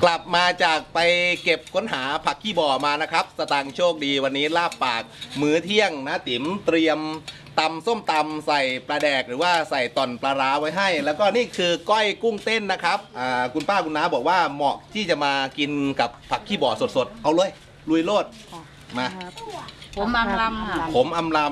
กลับมาจากไปเก็บค้นหาผักขี้บ่อมานะครับสตางค์โชคดีวันนี้ลาบปากมื้อเที่ยงนะติ๋มเตรียมตำส้มตำใส่ปลาแดกหรือว่าใส่ต่อนปลาร้าไว้ให้ แล้วก็นี่คือก้อยกุ้งเต้นนะครับคุณป้าคุณน้าบอกว่าเหมาะที่จะมากินกับผักขี้บ่อสดๆเอาเลยลุยโลดมาผมอำลำค่ะผมอำล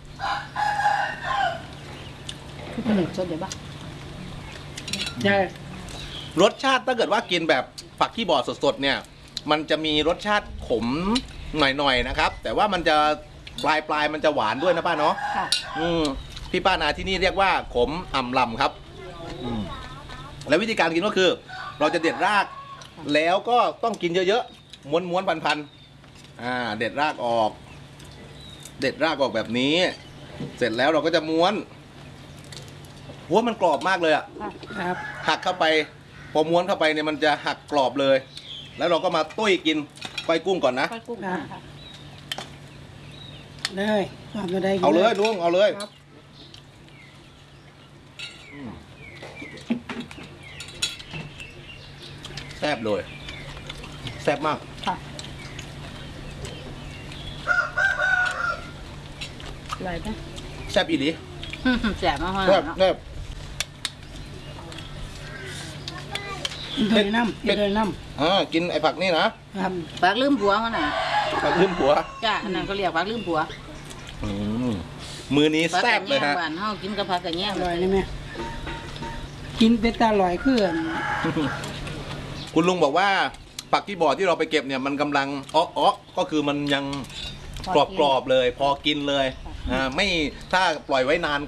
คือเป็นหนึ่งสดเดี๋ยวบ้าใช่ำรสชาติถ้าเกิดว่ากินแบบผักขี้บ่อสดๆเนี่ยมันจะมีรสชาติขมหน่อยๆนะครับแต่ว่ามันจะปลายมันจะหวานด้วยนะป้าเนาะค่ะพี่ป้านาที่นี่เรียกว่าขมอ่ำลำครับแล้ววิธีการกินก็คือ เราจะเด็ดราก แล้วก็ต้องกินเยอะๆม้วนๆพันๆเด็ดรากออก เด็ดรากออกแบบนี้ เสร็จแล้วเราก็จะม้วนหัวมันกรอบมากเลยอะครับหักเข้าไปพอม้วนเข้าไปเนี่ยมันจะหักกรอบเลย แล้วเราก็มาตุ้ยกินก้อยกุ้งก่อนนะก้อยกุ้งค่ะเลยทำมาได้เอาเลยลุงเอาเลยครับแซ่บเลยแซ่บมากค่ะอร่อยไหมแซ่บอีหลีแสบมากแซ่บเนาะแซ่บเลยน้ำเลยน้กินไอ้ผักนี่นะำครับปากลืมผัวเขาน่ะผักลืมผัวจ้าอันนั้นก็เรียกปากลืมผัวมือนี้ปากแซ่กบระเลแยยงฮะหวานเฮากินกับผักกระแยงอร่อยนี่ไหมกินเป็นตาอร่อยขึ้นคุณลุงบอกว่าผักที่บ่อที่เราไปเก็บเนี่ยมันกำลังอ้อก็คือมันยังกรอบๆเลย พอกินเลยไม่ถ้าปล่อยไว้นาน